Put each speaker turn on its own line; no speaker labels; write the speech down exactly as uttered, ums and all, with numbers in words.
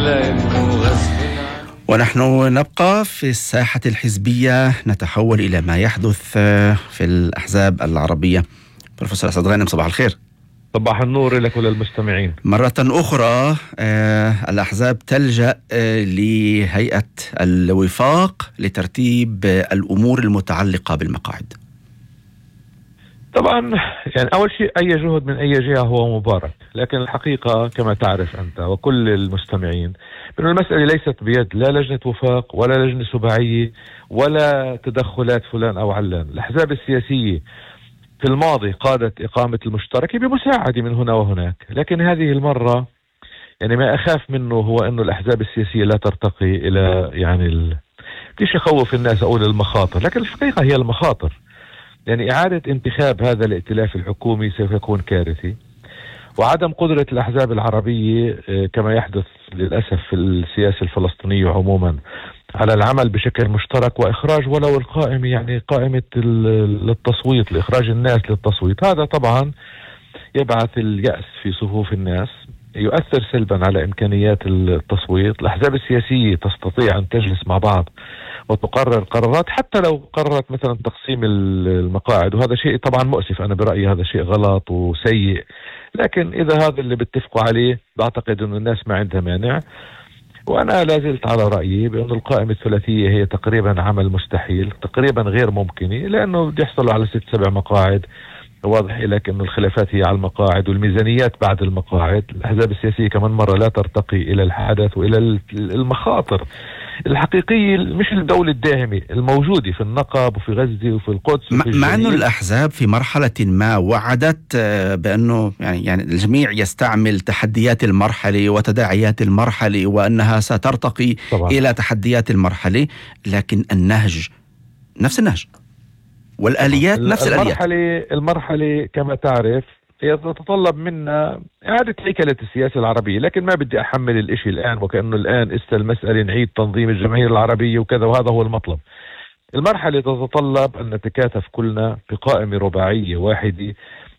ونحن نبقى في الساحة الحزبية، نتحول إلى ما يحدث في الأحزاب العربية. بروفيسور أسد غانم، صباح الخير.
صباح النور لك وللمستمعين.
مرة أخرى الأحزاب تلجأ لهيئة الوفاق لترتيب الأمور المتعلقة بالمقاعد.
طبعا يعني أول شيء أي جهد من أي جهة هو مبارك، لكن الحقيقة كما تعرف أنت وكل المستمعين أن المسألة ليست بيد لا لجنة وفاق ولا لجنة سباعية ولا تدخلات فلان أو علان. الأحزاب السياسية في الماضي قادت إقامة المشتركة بمساعدة من هنا وهناك، لكن هذه المرة يعني ما أخاف منه هو أنه الأحزاب السياسية لا ترتقي إلى يعني ال... ليش يخوف الناس أقول المخاطر، لكن الحقيقة هي المخاطر. يعني إعادة انتخاب هذا الائتلاف الحكومي سوف يكون كارثي، وعدم قدرة الأحزاب العربية كما يحدث للأسف في السياسة الفلسطينية عموما على العمل بشكل مشترك وإخراج ولو القائمة، يعني قائمة للتصويت، لإخراج الناس للتصويت. هذا طبعا يبعث اليأس في صفوف الناس، يؤثر سلبا على إمكانيات التصويت. الأحزاب السياسية تستطيع أن تجلس مع بعض وتقرر قرارات، حتى لو قررت مثلا تقسيم المقاعد، وهذا شيء طبعا مؤسف، أنا برأيي هذا شيء غلط وسيء، لكن إذا هذا اللي بتفقوا عليه بعتقد أن الناس ما عندها مانع. وأنا لازلت على رأيي بأن القائمة الثلاثية هي تقريبا عمل مستحيل، تقريبا غير ممكنة، لأنه بده يحصلوا على ست سبع مقاعد. واضح لك أن الخلافات هي على المقاعد والميزانيات بعد المقاعد. الأحزاب السياسية كمان مرة لا ترتقي إلى الحدث وإلى المخاطر الحقيقية، مش الدولة الداهمة الموجودة في النقب وفي غزة وفي القدس وفي
مع أنه الأحزاب في مرحلة ما وعدت بأنه يعني يعني الجميع يستعمل تحديات المرحلة وتداعيات المرحلة وأنها سترتقي طبعا إلى تحديات المرحلة، لكن النهج نفس النهج والآليات نفس الآليات.
المرحلة المرحلة كما تعرف هي تتطلب منا إعادة هيكلة السياسة العربية، لكن ما بدي أحمل الإشي الآن وكأنه الآن است المسألة نعيد تنظيم الجماهير العربية وكذا، وهذا هو المطلب. المرحلة تتطلب أن نتكاتف كلنا في قائمة رباعية واحدة